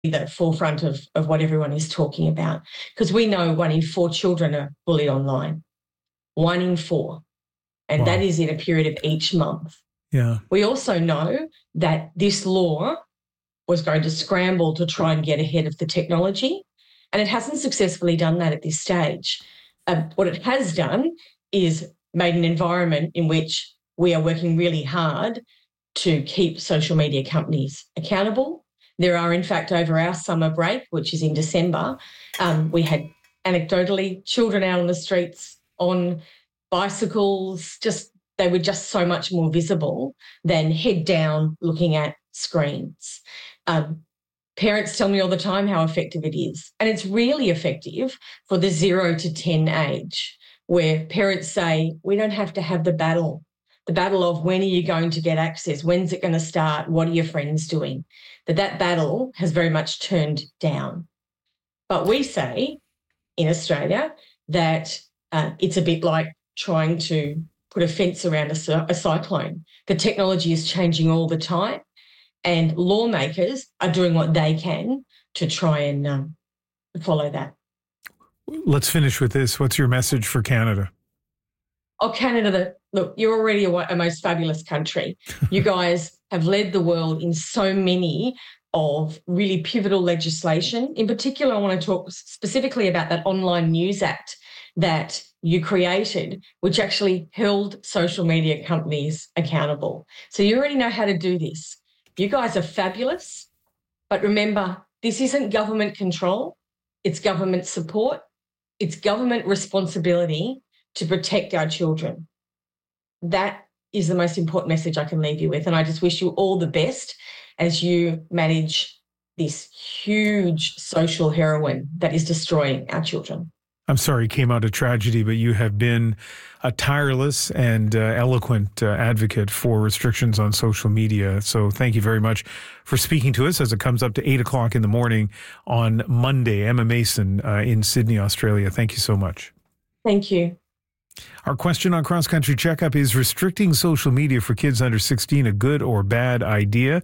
the forefront of what everyone is talking about, because we know 1 in 4 children are bullied online. 1 in 4. And that is in a period of each month. Yeah. We also know that this law was going to scramble to try and get ahead of the technology, and it hasn't successfully done that at this stage. What it has done is made an environment in which we are working really hard to keep social media companies accountable. There are, in fact, over our summer break, which is in December, we had anecdotally children out on the streets on bicycles, they were just so much more visible than head down looking at screens. Parents tell me all the time how effective it is, and it's really effective for the 0 to 10 age, where parents say, we don't have to have the battle of when are you going to get access, when's it going to start, what are your friends doing, that battle has very much turned down. But we say in Australia that it's a bit like trying to put a fence around a cyclone. The technology is changing all the time, and lawmakers are doing what they can to try and follow that. Let's finish with this. What's your message for Canada? Oh, Canada, look, you're already a most fabulous country. You guys have led the world in so many of really pivotal legislation. In particular, I want to talk specifically about that online news act that you created, which actually held social media companies accountable. So you already know how to do this. You guys are fabulous. But remember, this isn't government control. It's government support. It's government responsibility to protect our children. That is the most important message I can leave you with. And I just wish you all the best as you manage this huge social heroin that is destroying our children. I'm sorry it came out of tragedy, but you have been a tireless and eloquent advocate for restrictions on social media. So thank you very much for speaking to us as it comes up to 8 o'clock in the morning on Monday. Emma Mason in Sydney, Australia. Thank you so much. Thank you. Our question on Cross Country Checkup is restricting social media for kids under 16 a good or bad idea?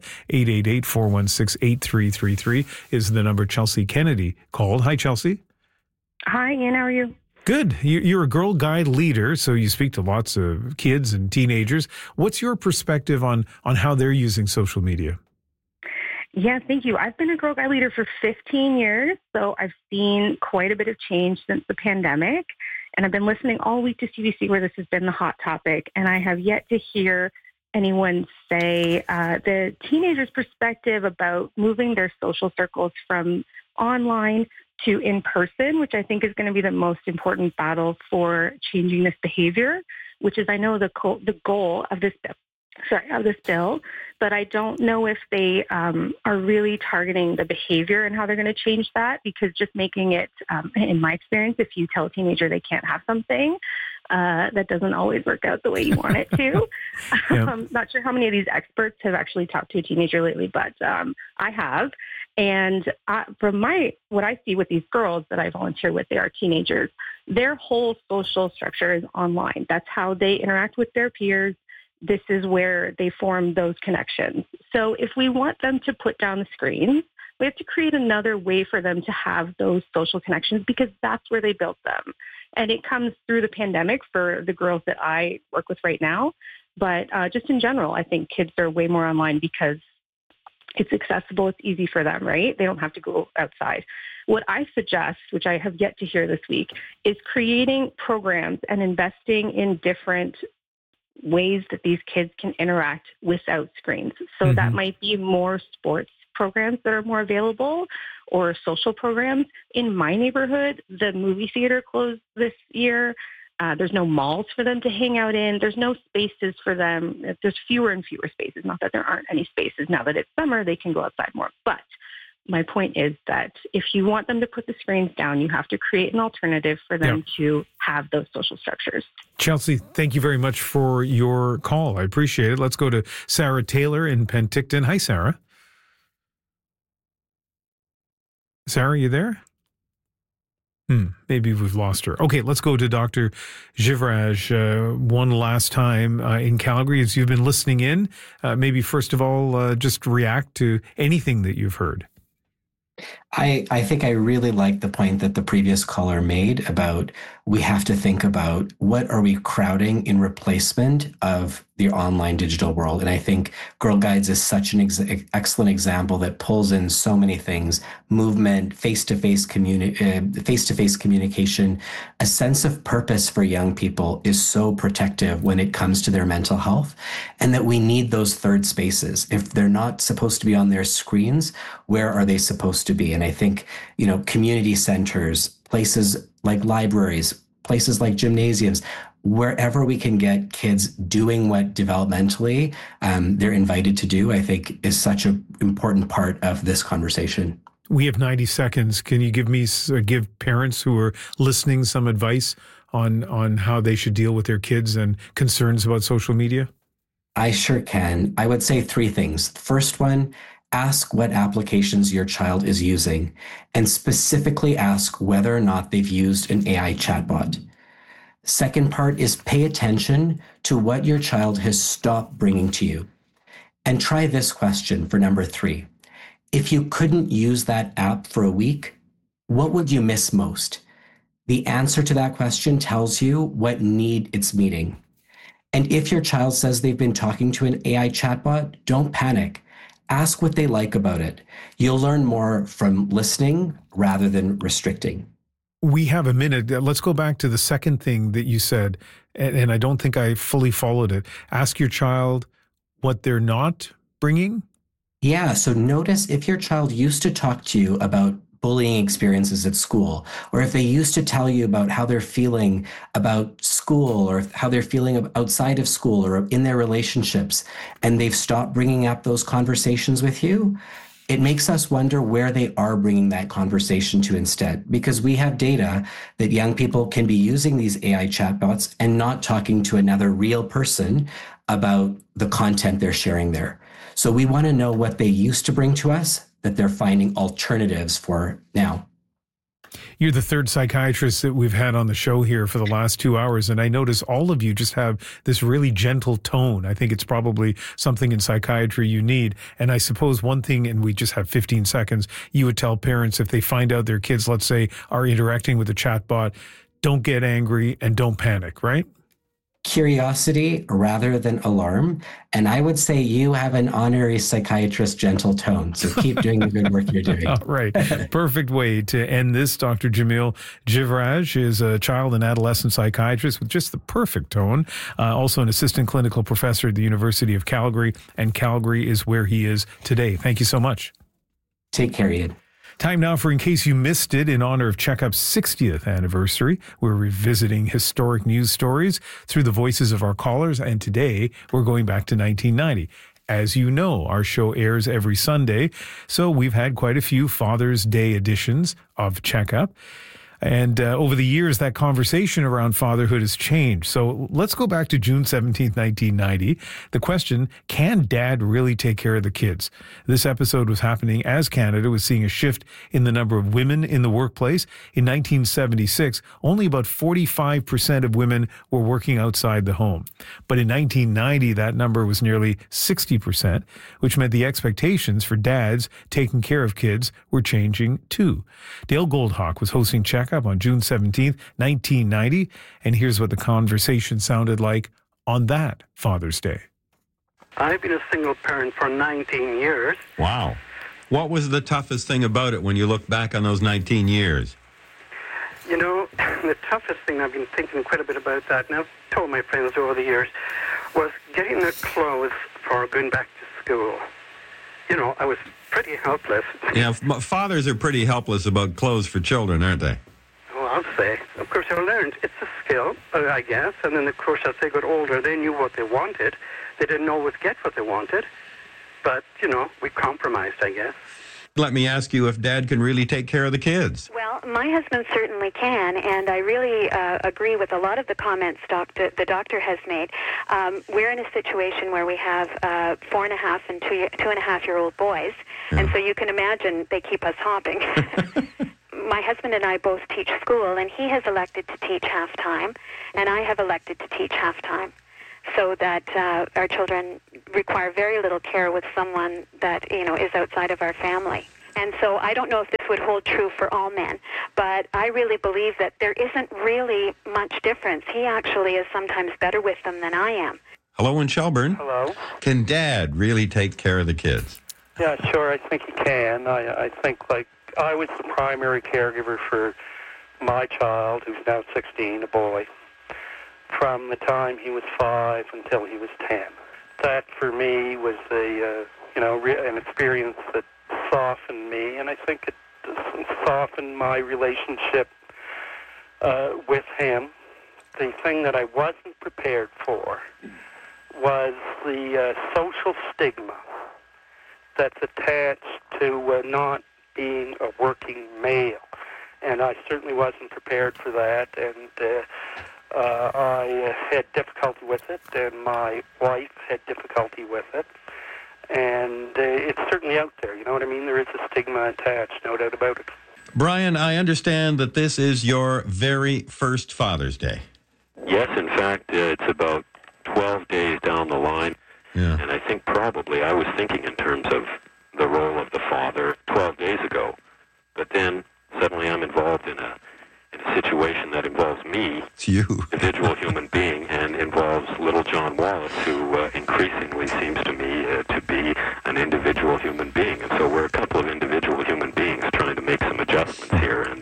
888-416-8333 is the number Chelsea Kennedy called. Hi, Chelsea. Hi, Ian. How are you? Good. You're a Girl Guide leader, so you speak to lots of kids and teenagers. What's your perspective on how they're using social media? Yeah, thank you. I've been a Girl Guide leader for 15 years, so I've seen quite a bit of change since the pandemic. And I've been listening all week to CBC where this has been the hot topic, and I have yet to hear anyone say the teenagers' perspective about moving their social circles from online to in person, which I think is going to be the most important battle for changing this behavior, which is, I know, the goal of this bill, but I don't know if they are really targeting the behavior and how they're going to change that, because just making it, in my experience, if you tell a teenager they can't have something, that doesn't always work out the way you want it to. Yep. I'm not sure how many of these experts have actually talked to a teenager lately, but I have. And from what I see with these girls that I volunteer with, they are teenagers. Their whole social structure is online. That's how they interact with their peers. This is where they form those connections. So if we want them to put down the screens, we have to create another way for them to have those social connections, because that's where they built them. And it comes through the pandemic for the girls that I work with right now. But just in general, I think kids are way more online because it's accessible, it's easy for them, right? They don't have to go outside. What I suggest, which I have yet to hear this week, is creating programs and investing in different ways that these kids can interact without screens. So that might be more sports programs that are more available, or social programs. In my neighborhood, the movie theater closed this year. There's no malls for them to hang out in. There's no spaces for them. There's fewer and fewer spaces. Not that there aren't any spaces. Now that it's summer, they can go outside more. But my point is that if you want them to put the screens down, you have to create an alternative for them to have those social structures. Chelsea, thank you very much for your call. I appreciate it. Let's go to Sarah Taylor in Penticton. Hi, Sarah. Sarah, you there? Maybe we've lost her. Okay, let's go to Dr. Givraj one last time in Calgary. As you've been listening in, maybe first of all, just react to anything that you've heard. I think I really like the point that the previous caller made about we have to think about what are we crowding in replacement of the online digital world. And I think Girl Guides is such an excellent example that pulls in so many things: movement, face-to-face communication. A sense of purpose for young people is so protective when it comes to their mental health, and that we need those third spaces. If they're not supposed to be on their screens, where are they supposed to be? And I think, community centers, places like libraries, places like gymnasiums, wherever we can get kids doing what developmentally they're invited to do, I think is such an important part of this conversation. We have 90 seconds. Can you give parents who are listening some advice on how they should deal with their kids and concerns about social media? I sure can. I would say three things. First one, ask what applications your child is using, and specifically ask whether or not they've used an AI chatbot. Second part is pay attention to what your child has stopped bringing to you. And try this question for number 3. If you couldn't use that app for a week, what would you miss most? The answer to that question tells you what need it's meeting. And if your child says they've been talking to an AI chatbot, don't panic. Ask what they like about it. You'll learn more from listening rather than restricting. We have a minute. Let's go back to the second thing that you said, and I don't think I fully followed it. Ask your child what they're not bringing? Yeah, so notice if your child used to talk to you about bullying experiences at school, or if they used to tell you about how they're feeling about school, or how they're feeling outside of school or in their relationships, and they've stopped bringing up those conversations with you, it makes us wonder where they are bringing that conversation to instead, because we have data that young people can be using these AI chatbots and not talking to another real person about the content they're sharing there. So we want to know what they used to bring to us that they're finding alternatives for now. You're the third psychiatrist that we've had on the show here for the last 2 hours, and I notice all of you just have this really gentle tone. I think it's probably something in psychiatry you need. And I suppose one thing, and we just have 15 seconds, you would tell parents if they find out their kids, let's say, are interacting with a chatbot, don't get angry and don't panic, right? Curiosity rather than alarm. And I would say you have an honorary psychiatrist gentle tone. So keep doing the good work you're doing. All right. Perfect way to end this. Dr. Jamil Jivraj is a child and adolescent psychiatrist with just the perfect tone. Also an assistant clinical professor at the University of Calgary. And Calgary is where he is today. Thank you so much. Take care, Ian. Time now for In Case You Missed It. In honor of Checkup's 60th anniversary, we're revisiting historic news stories through the voices of our callers, and today we're going back to 1990. As you know, our show airs every Sunday, so we've had quite a few Father's Day editions of Checkup. And over the years, that conversation around fatherhood has changed. So let's go back to June 17th, 1990. The question, can dad really take care of the kids? This episode was happening as Canada was seeing a shift in the number of women in the workplace. In 1976, only about 45% of women were working outside the home. But in 1990, that number was nearly 60%, which meant the expectations for dads taking care of kids were changing too. Dale Goldhawk was hosting Check Up on June 17th, 1990, and here's what the conversation sounded like on that Father's Day. I've been a single parent for 19 years. Wow. What was the toughest thing about it when you look back on those 19 years? You know, the toughest thing, I've been thinking quite a bit about that, and I've told my friends over the years, was getting the clothes for going back to school. You know, I was pretty helpless. Yeah, fathers are pretty helpless about clothes for children, aren't they? Well, I'll say. Of course, I learned it's a skill, I guess. And then, of course, as they got older, they knew what they wanted. They didn't always get what they wanted. But, you know, we compromised, I guess. Let me ask you if Dad can really take care of the kids. Well, my husband certainly can, and I really agree with a lot of the comments the doctor has made. We're in a situation where we have 4.5 and 2.5-year-old boys, and so you can imagine they keep us hopping. My husband and I both teach school, and he has elected to teach half-time, and I have elected to teach half-time, so that our children require very little care with someone that, you know, is outside of our family. And so I don't know if this would hold true for all men, but I really believe that there isn't really much difference. He actually is sometimes better with them than I am. Hello in Shelburne. Hello. Can Dad really take care of the kids? Yeah, sure, I think he can. I think, like, I was the primary caregiver for my child, who's now 16, a boy, from the time he was 5 until he was 10. That, for me, was an experience that softened me, and I think it softened my relationship with him. The thing that I wasn't prepared for was the social stigma that's attached to not being a working male. And I certainly wasn't prepared for that, and I had difficulty with it, and my wife had difficulty with it. And it's certainly out there, you know what I mean? There is a stigma attached, no doubt about it. Brian, I understand that this is your very first Father's Day. Yes, in fact, it's about 12 days down the line. Yeah. And I think probably I was thinking in terms of the role of the father 12 days ago. But then suddenly I'm involved in a situation that involves me, It's you. individual human being, and involves little John Wallace, who increasingly seems to me to be an individual human being. And so we're a couple of individual human beings trying to make some adjustments here. And,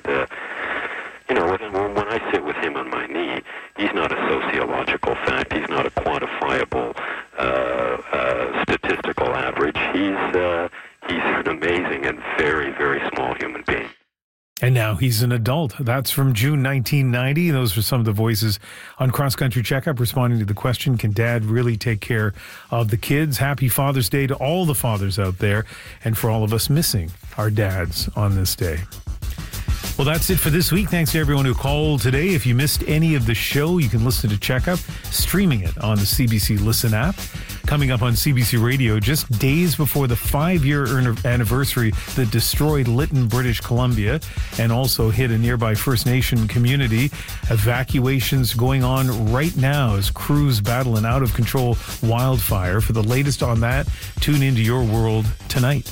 when I sit with him on my knee, he's not a sociological fact. He's not a quantifiable statistical average. He's an amazing and very, very small human being. And now he's an adult. That's from June 1990. Those were some of the voices on Cross Country Checkup responding to the question, can Dad really take care of the kids? Happy Father's Day to all the fathers out there, and for all of us missing our dads on this day. Well, that's it for this week. Thanks to everyone who called today. If you missed any of the show, you can listen to Checkup, streaming it on the CBC Listen app. Coming up on CBC Radio, just days before the 5-year anniversary that destroyed Lytton, British Columbia, and also hit a nearby First Nation community. Evacuations going on right now as crews battle an out-of-control wildfire. For the latest on that, tune into Your World tonight.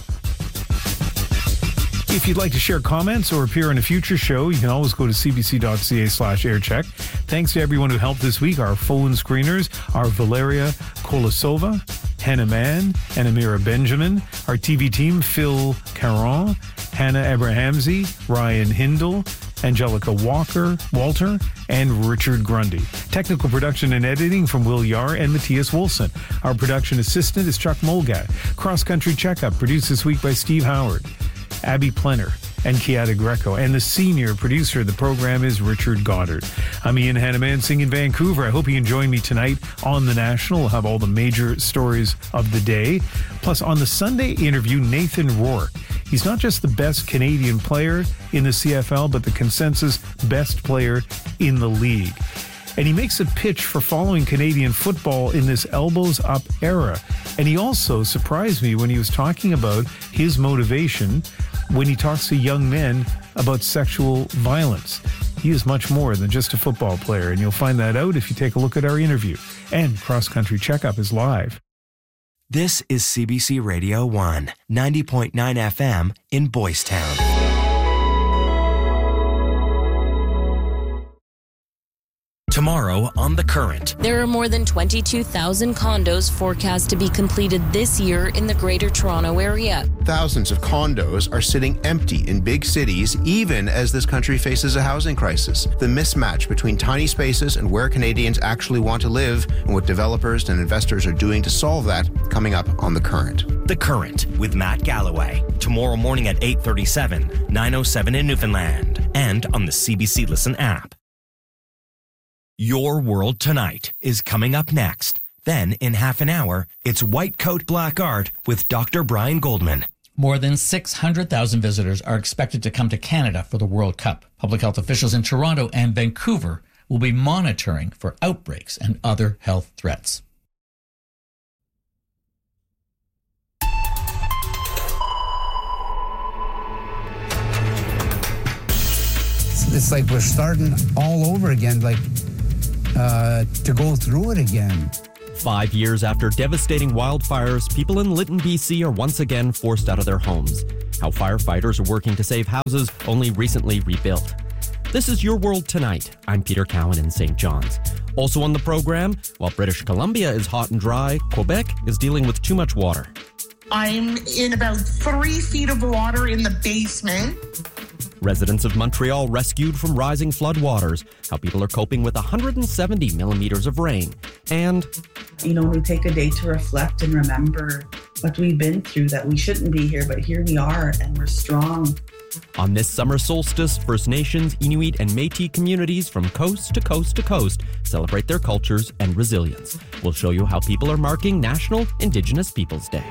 If you'd like to share comments or appear on a future show, you can always go to cbc.ca/aircheck. Thanks to everyone who helped this week. Our phone screeners are Valeria Kolosova, Hannah Mann, and Amira Benjamin. Our TV team, Phil Caron, Hannah Abrahamsey, Ryan Hindle, Angelica Walter, and Richard Grundy. Technical production and editing from Will Yar and Matthias Wolfson. Our production assistant is Chuck Molgat. Cross Country Checkup, produced this week by Steve Howard, Abby Plenner, and Kiata Greco. And the senior producer of the program is Richard Goddard. I'm Ian Hanaman in Vancouver. I hope you can join me tonight on The National. We'll have all the major stories of the day. Plus, on the Sunday interview, Nathan Rourke. He's not just the best Canadian player in the CFL, but the consensus best player in the league. And he makes a pitch for following Canadian football in this elbows-up era. And he also surprised me when he was talking about his motivation when he talks to young men about sexual violence. He is much more than just a football player, and you'll find that out if you take a look at our interview. And Cross Country Checkup is live. This is CBC Radio 1, 90.9 FM in Boys Town. Tomorrow on The Current. There are more than 22,000 condos forecast to be completed this year in the Greater Toronto Area. Thousands of condos are sitting empty in big cities, even as this country faces a housing crisis. The mismatch between tiny spaces and where Canadians actually want to live, and what developers and investors are doing to solve that, coming up on The Current. The Current with Matt Galloway. Tomorrow morning at 8:37, 9:07 in Newfoundland, and on the CBC Listen app. Your World Tonight is coming up next. Then, in half an hour, it's White Coat Black Art with Dr. Brian Goldman. More than 600,000 visitors are expected to come to Canada for the World Cup. Public health officials in Toronto and Vancouver will be monitoring for outbreaks and other health threats. It's like we're starting all over again, to go through it again. 5 years after devastating wildfires, people in Lytton, BC are once again forced out of their homes. how firefighters are working to save houses only recently rebuilt. This is Your World Tonight. I'm Peter Cowan in St. John's. Also on the program, while British Columbia is hot and dry, Quebec is dealing with too much water. I'm in about 3 feet of water in the basement. Residents of Montreal rescued from rising floodwaters, how people are coping with 170 millimeters of rain. And, we take a day to reflect and remember what we've been through, that we shouldn't be here, but here we are, and we're strong. On this summer solstice, First Nations, Inuit, and Métis communities from coast to coast to coast celebrate their cultures and resilience. We'll show you how people are marking National Indigenous Peoples Day.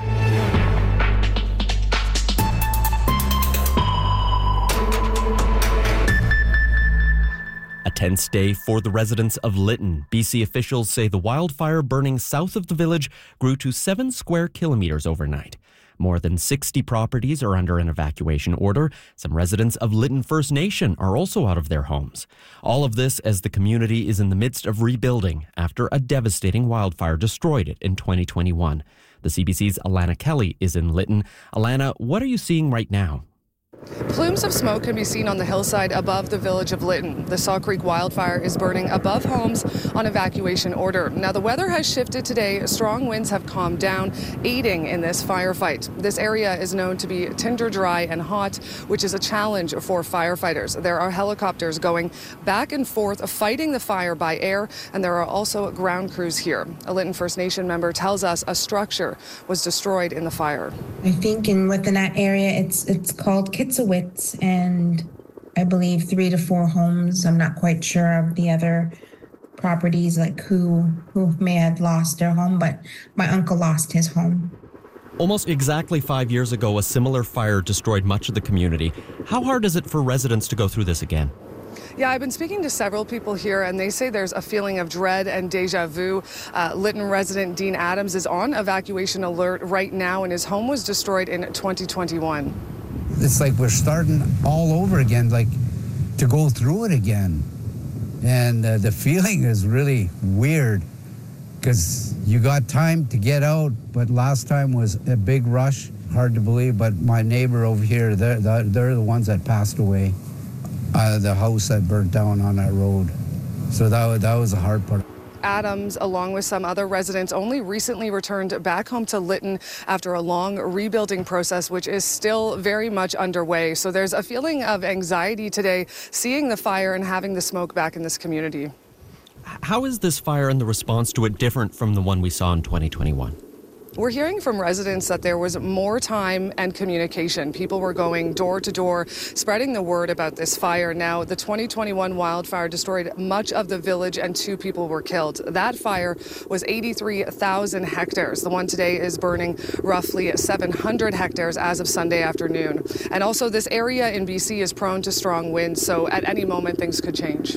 A tense day for the residents of Lytton. BC officials say the wildfire burning south of the village grew to 7 square kilometers overnight. More than 60 properties are under an evacuation order. Some residents of Lytton First Nation are also out of their homes. All of this as the community is in the midst of rebuilding after a devastating wildfire destroyed it in 2021. The CBC's Alana Kelly is in Lytton. Alana, what are you seeing right now? Plumes of smoke can be seen on the hillside above the village of Lytton. The Saw Creek wildfire is burning above homes on evacuation order. Now, the weather has shifted today. Strong winds have calmed down, aiding in this firefight. This area is known to be tinder dry and hot, which is a challenge for firefighters. There are helicopters going back and forth fighting the fire by air, and there are also ground crews here. A Lytton First Nation member tells us a structure was destroyed in the fire. I think within that area, it's called Kitsowitz, and I believe 3 to 4 homes. I'm not quite sure of the other properties, like who may have lost their home, but my uncle lost his home. Almost exactly 5 years ago, a similar fire destroyed much of the community. How hard is it for residents to go through this again? Yeah, I've been speaking to several people here, and they say there's a feeling of dread and deja vu. Lytton resident Dean Adams is on evacuation alert right now, and his home was destroyed in 2021. It's like we're starting all over again, like to go through it again. And the feeling is really weird because you got time to get out, but last time was a big rush. Hard to believe, but my neighbor over here, they're the ones that passed away. The house that burnt down on that road. So that was the hard part. Adams, along with some other residents, only recently returned back home to Lytton after a long rebuilding process, which is still very much underway. So there's a feeling of anxiety today, seeing the fire and having the smoke back in this community. How is this fire and the response to it different from the one we saw in 2021? We're hearing from residents that there was more time and communication. People were going door to door, spreading the word about this fire. Now, the 2021 wildfire destroyed much of the village and 2 people were killed. That fire was 83,000 hectares. The one today is burning roughly 700 hectares as of Sunday afternoon. And also, this area in BC is prone to strong winds, so at any moment things could change.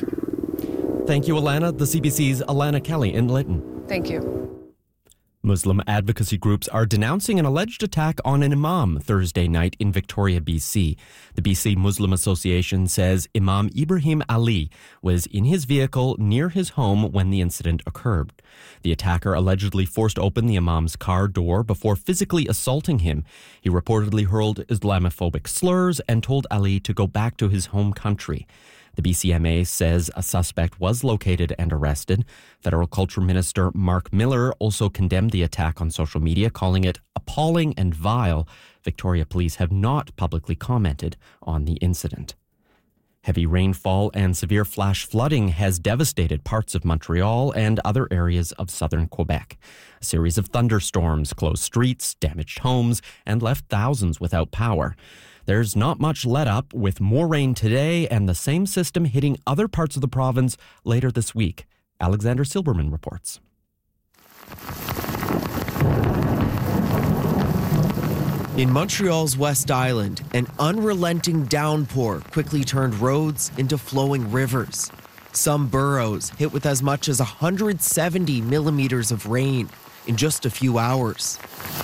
Thank you, Alana. The CBC's Alana Kelly in Lytton. Thank you. Muslim advocacy groups are denouncing an alleged attack on an imam Thursday night in Victoria, BC. The BC Muslim Association says Imam Ibrahim Ali was in his vehicle near his home when the incident occurred. The attacker allegedly forced open the imam's car door before physically assaulting him. He reportedly hurled Islamophobic slurs and told Ali to go back to his home country. The BCMA says a suspect was located and arrested. Federal Culture Minister Mark Miller also condemned the attack on social media, calling it appalling and vile. Victoria Police have not publicly commented on the incident. Heavy rainfall and severe flash flooding has devastated parts of Montreal and other areas of southern Quebec. A series of thunderstorms closed streets, damaged homes, and left thousands without power. There's not much let up, with more rain today and the same system hitting other parts of the province later this week. Alexander Silberman reports. In Montreal's West Island, an unrelenting downpour quickly turned roads into flowing rivers. Some boroughs hit with as much as 170 millimeters of rain in just a few hours.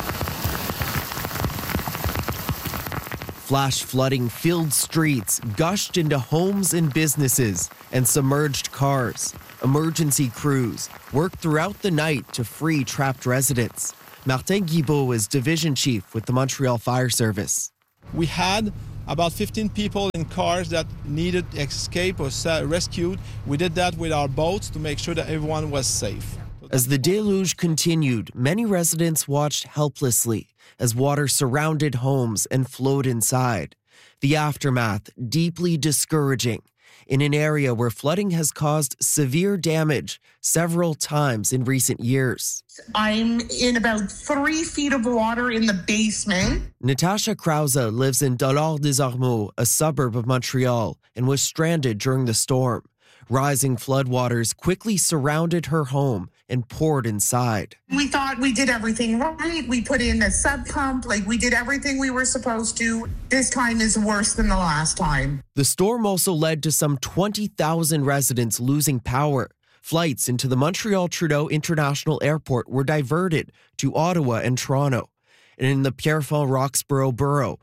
Flash flooding filled streets, gushed into homes and businesses, and submerged cars. Emergency crews worked throughout the night to free trapped residents. Martin Guibault is division chief with the Montreal Fire Service. We had about 15 people in cars that needed escape or rescued. We did that with our boats to make sure that everyone was safe. As the deluge continued, many residents watched helplessly as water surrounded homes and flowed inside. The aftermath deeply discouraging in an area where flooding has caused severe damage several times in recent years. I'm in about 3 feet of water in the basement. Natasha Krause lives in Dollard-des-Ormeaux, a suburb of Montreal, and was stranded during the storm. Rising floodwaters quickly surrounded her home and poured inside. We thought we did everything right. We put in a sub pump, we did everything we were supposed to. This time is worse than the last time. The storm also led to some 20,000 residents losing power. Flights into the Montreal Trudeau International Airport were diverted to Ottawa and Toronto. And in the Pierrefonds-Roxborough borough,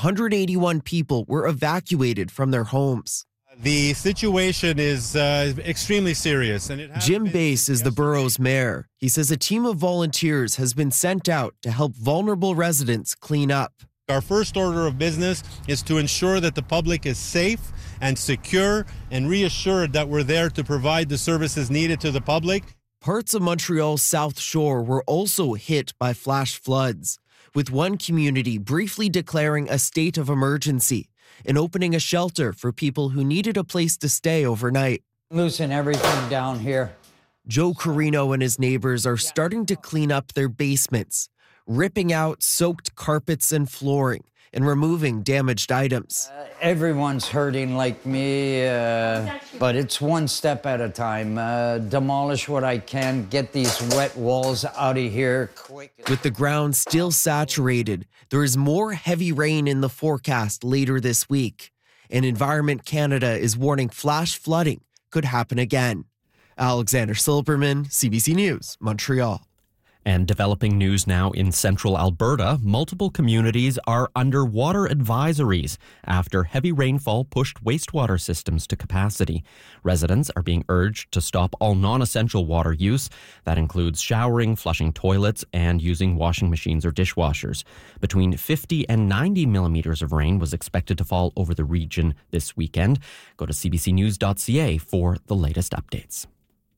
181 people were evacuated from their homes. The situation is extremely serious. And Jim Bass is the borough's mayor. He says a team of volunteers has been sent out to help vulnerable residents clean up. Our first order of business is to ensure that the public is safe and secure and reassured that we're there to provide the services needed to the public. Parts of Montreal's South Shore were also hit by flash floods, with one community briefly declaring a state of emergency and opening a shelter for people who needed a place to stay overnight. Loosen everything down here. Joe Carino and his neighbors are starting to clean up their basements, ripping out soaked carpets and flooring and removing damaged items. Everyone's hurting like me, but it's one step at a time. Demolish what I can, get these wet walls out of here quick. With the ground still saturated, there is more heavy rain in the forecast later this week. And Environment Canada is warning flash flooding could happen again. Alexander Silberman, CBC News, Montreal. And developing news now in central Alberta, multiple communities are under water advisories after heavy rainfall pushed wastewater systems to capacity. Residents are being urged to stop all non-essential water use. That includes showering, flushing toilets, and using washing machines or dishwashers. Between 50 and 90 millimeters of rain was expected to fall over the region this weekend. Go to cbcnews.ca for the latest updates.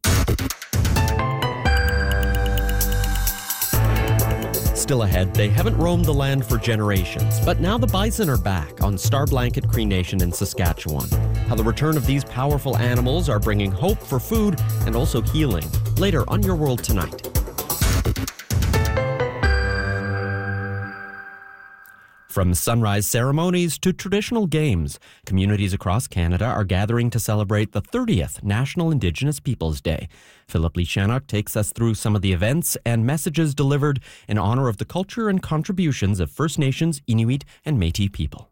Still ahead, they haven't roamed the land for generations, but now the bison are back on Star Blanket Cree Nation in Saskatchewan. How the return of these powerful animals are bringing hope for food and also healing. Later on Your World Tonight. From sunrise ceremonies to traditional games, communities across Canada are gathering to celebrate the 30th National Indigenous Peoples Day. Philip Lee Shannock takes us through some of the events and messages delivered in honor of the culture and contributions of First Nations, Inuit, and Métis people.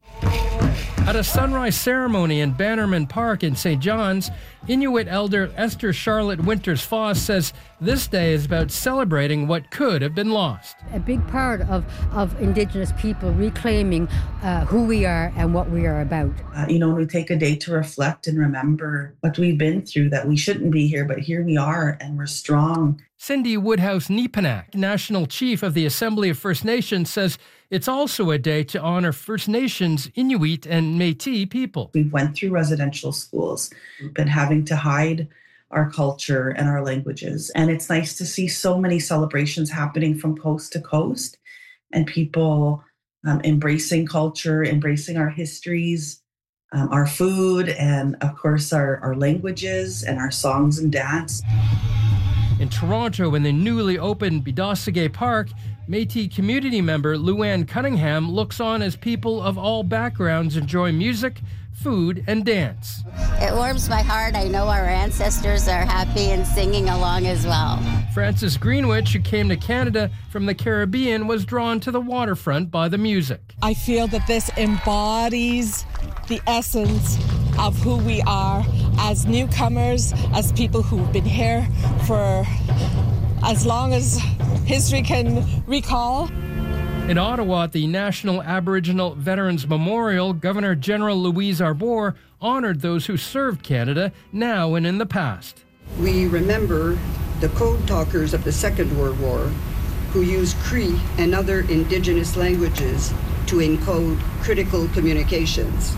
At a sunrise ceremony in Bannerman Park in St. John's, Inuit elder Esther Charlotte Winters-Foss says this day is about celebrating what could have been lost. A big part of Indigenous people reclaiming who we are and what we are about. We take a day to reflect and remember what we've been through, that we shouldn't be here, but here we are and we're strong. Cindy Woodhouse-Nepanak, National Chief of the Assembly of First Nations, says it's also a day to honor First Nations, Inuit, and Métis people. We went through residential schools. We've been having to hide our culture and our languages. And it's nice to see so many celebrations happening from coast to coast and people embracing culture, embracing our histories, our food, and of course our languages and our songs and dance. In Toronto, in the newly opened Bidasige Park, Métis community member Luann Cunningham looks on as people of all backgrounds enjoy music, food, and dance. It warms my heart. I know our ancestors are happy and singing along as well. Frances Greenwich, who came to Canada from the Caribbean, was drawn to the waterfront by the music. I feel that this embodies the essence of who we are as newcomers, as people who've been here for as long as history can recall. In Ottawa, at the National Aboriginal Veterans Memorial, Governor General Louise Arbour honored those who served Canada now and in the past. We remember the code talkers of the Second World War who used Cree and other Indigenous languages to encode critical communications.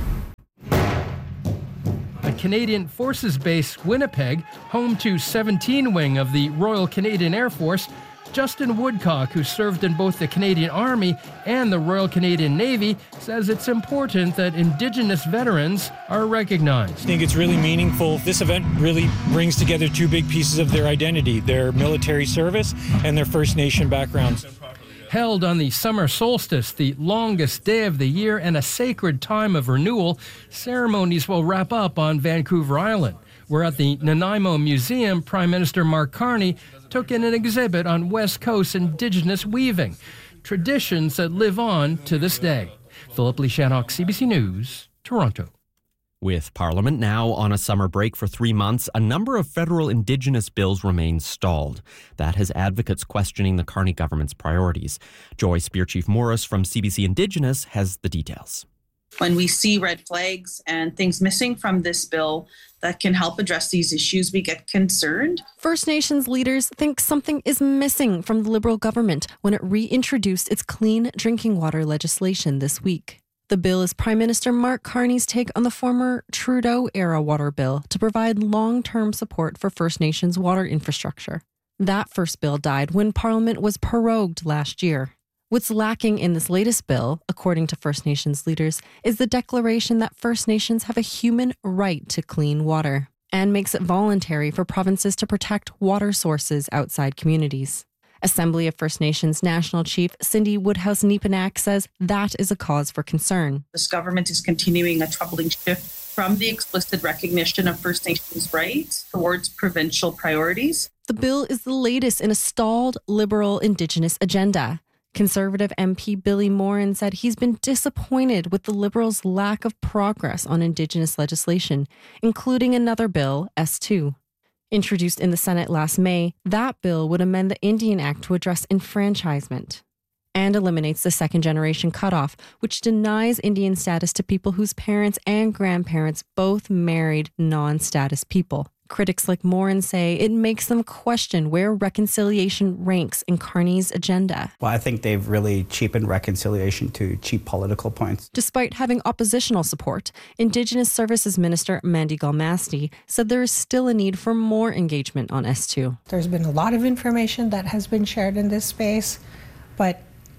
A Canadian Forces Base, Winnipeg, home to 17 Wing of the Royal Canadian Air Force, Justin Woodcock, who served in both the Canadian Army and the Royal Canadian Navy, says it's important that Indigenous veterans are recognized. I think it's really meaningful. This event really brings together two big pieces of their identity, their military service and their First Nation backgrounds. Held on the summer solstice, the longest day of the year and a sacred time of renewal, ceremonies will wrap up on Vancouver Island, where at the Nanaimo Museum, Prime Minister Mark Carney took in an exhibit on West Coast Indigenous weaving, traditions that live on to this day. Philip Lee Shannock, CBC News, Toronto. With Parliament now on a summer break for 3 months, a number of federal Indigenous bills remain stalled. That has advocates questioning the Carney government's priorities. Joy Spearchief Morris from CBC Indigenous has the details. When we see red flags and things missing from this bill that can help address these issues, we get concerned. First Nations leaders think something is missing from the Liberal government when it reintroduced its clean drinking water legislation this week. The bill is Prime Minister Mark Carney's take on the former Trudeau-era water bill to provide long-term support for First Nations water infrastructure. That first bill died when Parliament was prorogued last year. What's lacking in this latest bill, according to First Nations leaders, is the declaration that First Nations have a human right to clean water and makes it voluntary for provinces to protect water sources outside communities. Assembly of First Nations National Chief Cindy Woodhouse-Nepenak says that is a cause for concern. This government is continuing a troubling shift from the explicit recognition of First Nations rights towards provincial priorities. The bill is the latest in a stalled Liberal Indigenous agenda. Conservative MP Billy Morin said he's been disappointed with the Liberals' lack of progress on Indigenous legislation, including another bill, S2. Introduced in the Senate last May, that bill would amend the Indian Act to address enfranchisement and eliminates the second-generation cutoff, which denies Indian status to people whose parents and grandparents both married non-status people. Critics like Morin say it makes them question where reconciliation ranks in Carney's agenda. Well, I think they've really cheapened reconciliation to cheap political points. Despite having oppositional support, Indigenous Services Minister Mandy Galmasti said there is still a need for more engagement on S2. There's been a lot of information that has been shared in this space, but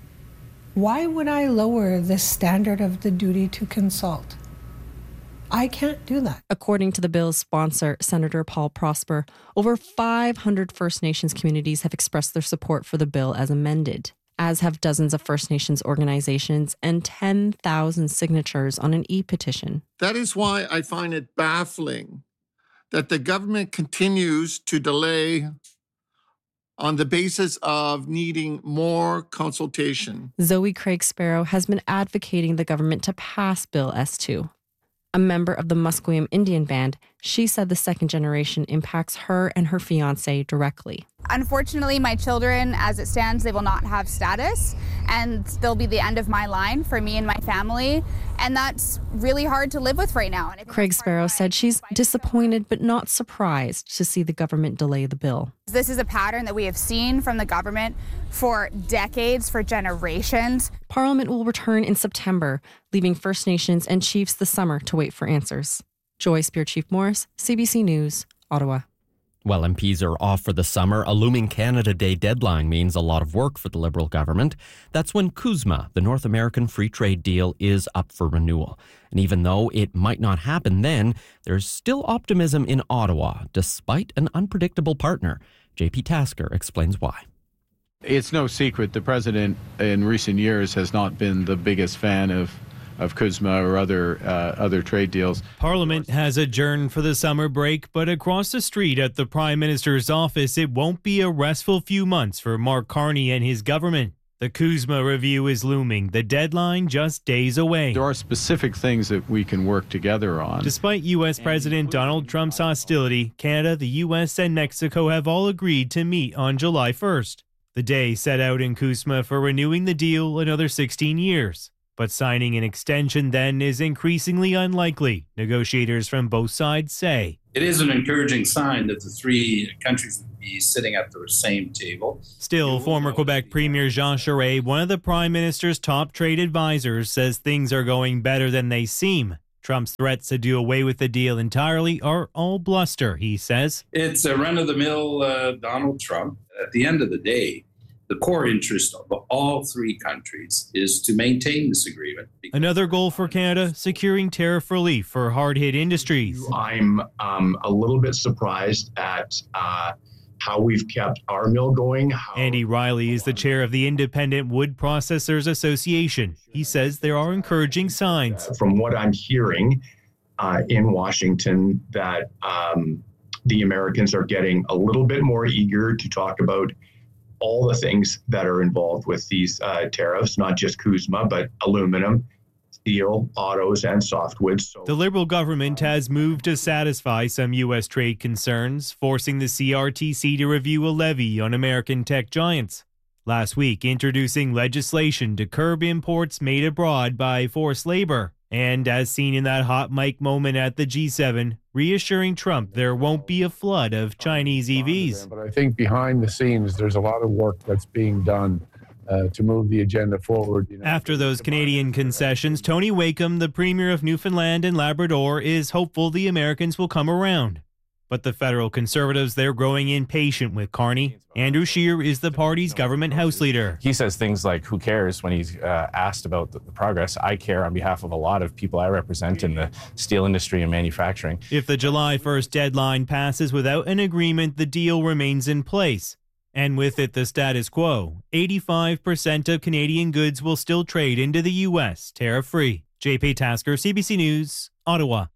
why would I lower the standard of the duty to consult? I can't do that. According to the bill's sponsor, Senator Paul Prosper, over 500 First Nations communities have expressed their support for the bill as amended, as have dozens of First Nations organizations and 10,000 signatures on an e-petition. That is why I find it baffling that the government continues to delay on the basis of needing more consultation. Zoe Craig Sparrow has been advocating the government to pass Bill S2. A member of the Musqueam Indian Band, she said the second generation impacts her and her fiancé directly. Unfortunately, my children, as it stands, they will not have status, and they'll be the end of my line for me and my family, and that's really hard to live with right now. Craig Sparrow said she's disappointed but not surprised to see the government delay the bill. This is a pattern that we have seen from the government for decades, for generations. Parliament will return in September, leaving First Nations and chiefs the summer to wait for answers. Joy Spearchief Morris, CBC News, Ottawa. While MPs are off for the summer, a looming Canada Day deadline means a lot of work for the Liberal government. That's when CUSMA, the North American Free Trade Deal, is up for renewal. And even though it might not happen then, there's still optimism in Ottawa, despite an unpredictable partner. JP Tasker explains why. It's no secret the president in recent years has not been the biggest fan of CUSMA or other trade deals. Parliament has adjourned for the summer break, but across the street at the Prime Minister's office, it won't be a restful few months for Mark Carney and his government. The CUSMA review is looming, the deadline just days away. There are specific things that we can work together on. Despite U.S. President Donald Trump's hostility, Canada, the U.S., and Mexico have all agreed to meet on July 1st. The day set out in CUSMA for renewing the deal another 16 years. But signing an extension then is increasingly unlikely, negotiators from both sides say. It is an encouraging sign that the three countries would be be sitting at the same table. Still, former Quebec Premier Jean Charest, one of the Prime Minister's top trade advisors, says things are going better than they seem. Trump's threats to do away with the deal entirely are all bluster, he says. It's a run-of-the-mill Donald Trump. At the end of the day, the core interest of all three countries is to maintain this agreement. Another goal for Canada, securing tariff relief for hard-hit industries. I'm a little bit surprised at how we've kept our mill going. Andy Riley is the chair of the Independent Wood Processors Association. He says there are encouraging signs. From what I'm hearing in Washington, that the Americans are getting a little bit more eager to talk about all the things that are involved with these tariffs, not just CUSMA, but aluminum, steel, autos, and softwoods. The Liberal government has moved to satisfy some U.S. trade concerns, forcing the CRTC to review a levy on American tech giants. Last week, introducing legislation to curb imports made abroad by forced labor. And as seen in that hot mic moment at the G7, reassuring Trump there won't be a flood of Chinese EVs. But I think behind the scenes, there's a lot of work that's being done to move the agenda forward. After those Canadian concessions, Tony Wakeham, the Premier of Newfoundland and Labrador, is hopeful the Americans will come around. But the federal Conservatives, they're growing impatient with Carney. Andrew Scheer is the party's government House leader. He says things like, who cares, when he's asked about the progress. I care on behalf of a lot of people I represent in the steel industry and manufacturing. If the July 1st deadline passes without an agreement, the deal remains in place. And with it the status quo, 85% of Canadian goods will still trade into the U.S. tariff-free. JP Tasker, CBC News, Ottawa.